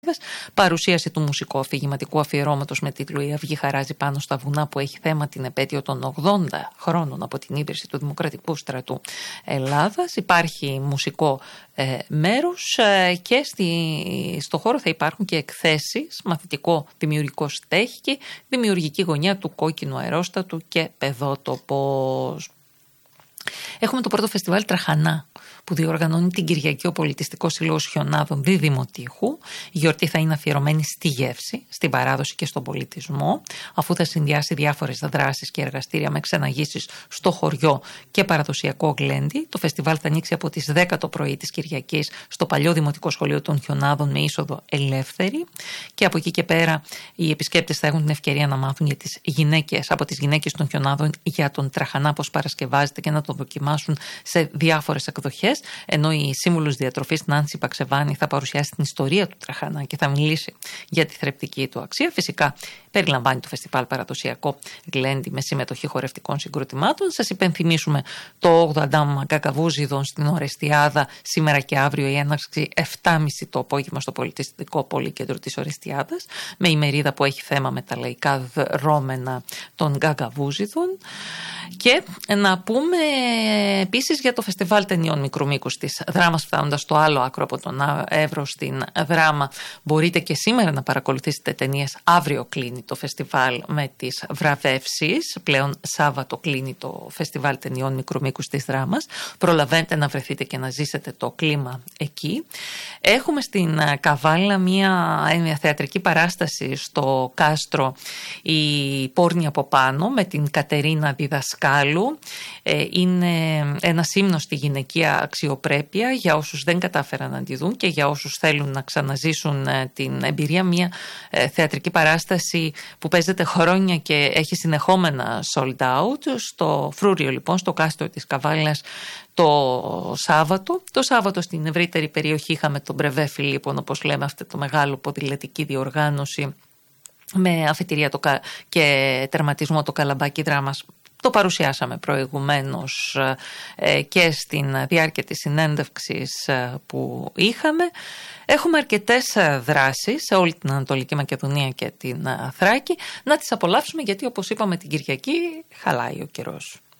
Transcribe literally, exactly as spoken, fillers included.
Παρουσίαση του μουσικού αφηγηματικού αφιερώματος με τίτλο «Η Αυγή χαράζει πάνω στα βουνά», που έχει θέμα την επέτειο των ογδόντα χρόνων από την ίδρυση του Δημοκρατικού Στρατού Ελλάδας. Υπάρχει μουσικό ε, μέρος ε, και στη, στο χώρο θα υπάρχουν και εκθέσεις, μαθητικό δημιουργικό στέχη, δημιουργική γωνιά του κόκκινου αερόστατου και παιδότοπος. Έχουμε το πρώτο φεστιβάλ Τραχανά, που διοργανώνει την Κυριακή ο Πολιτιστικός Σύλλογος Χιονάδων Δίδυμου Τείχου. Η γιορτή θα είναι αφιερωμένη στη γεύση, στην παράδοση και στον πολιτισμό, αφού θα συνδυάσει διάφορες δράσεις και εργαστήρια με ξεναγήσεις στο χωριό και παραδοσιακό γλέντι. Το φεστιβάλ θα ανοίξει από τις δέκα το πρωί της Κυριακής στο παλιό Δημοτικό Σχολείο των Χιονάδων με είσοδο ελεύθερη, και από εκεί και πέρα οι επισκέπτες θα έχουν την ευκαιρία να μάθουν για τις γυναίκες, από τις γυναίκες των Χιονάδων για τον Τραχανά, πώς παρασκευάζεται, και να το δοκιμάσουν σε διάφορες εκδοχές. Ενώ η σύμβουλος διατροφής Νάνση Παξεβάνη θα παρουσιάσει την ιστορία του Τραχανά και θα μιλήσει για τη θρεπτική του αξία. Φυσικά περιλαμβάνει το φεστιβάλ παραδοσιακό γλέντι με συμμετοχή χορευτικών συγκροτημάτων. Σας υπενθυμίσουμε το όγδοο Αντάμ Γκαγκαβούζιδων στην Ορεστιάδα σήμερα και αύριο, η έναρξη επτά και μισή το απόγευμα στο Πολιτιστικό Πολυκέντρο της Ορεστιάδας, με ημερίδα που έχει θέμα με τα λαϊκά δρώμενα των Γκαγκαβούζιδων. Και να πούμε επίσης για το φεστιβάλ ταινιών μικρού μήκους της Δράμας, φτάνοντας στο άλλο άκρο από τον Εύρο στην Δράμα. Μπορείτε και σήμερα να παρακολουθήσετε ταινίες. Αύριο κλείνει το φεστιβάλ με τις βραβεύσεις. Πλέον Σάββατο κλείνει το φεστιβάλ ταινιών μικρού μήκους της Δράμας. Προλαβαίνετε να βρεθείτε και να ζήσετε το κλίμα εκεί. Έχουμε στην Καβάλα μια, μια θεατρική παράσταση στο Κάστρο, η Πόρνη από πάνω, με την Κατερίνα Διδασκάλου. Είναι ένα ύμνο στη γυναικεία αξιοπρέπεια για όσους δεν κατάφεραν να τη δουν και για όσους θέλουν να ξαναζήσουν την εμπειρία. Μια θεατρική παράσταση που παίζεται χρόνια και έχει συνεχόμενα sold out στο Φρούριο, λοιπόν, στο Κάστρο της Καβάλας το Σάββατο. Το Σάββατο στην ευρύτερη περιοχή είχαμε τον Μπρεβέ Φιλίππων, όπως λέμε, αυτό το μεγάλο ποδηλατική διοργάνωση με αφιτηρία το κα... και τερματισμό το Καλαμπάκι Δράμας. Το παρουσιάσαμε προηγουμένως ε, και στην διάρκεια της συνέντευξης ε, που είχαμε. Έχουμε αρκετές δράσεις σε όλη την Ανατολική Μακεδονία και την Θράκη. Να τις απολαύσουμε, γιατί όπως είπαμε την Κυριακή χαλάει ο καιρός.